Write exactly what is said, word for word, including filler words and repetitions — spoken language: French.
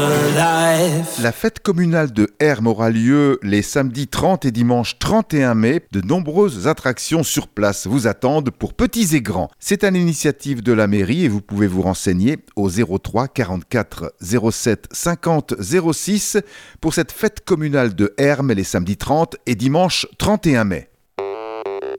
La fête communale de Hermes aura lieu les samedis trente et dimanche trente et un mai. De nombreuses attractions sur place vous attendent pour petits et grands. C'est à l'initiative de la mairie et vous pouvez vous renseigner au zéro trois quarante-quatre zéro sept cinquante zéro six pour cette fête communale de Hermes les samedis trente et dimanche trente et un mai.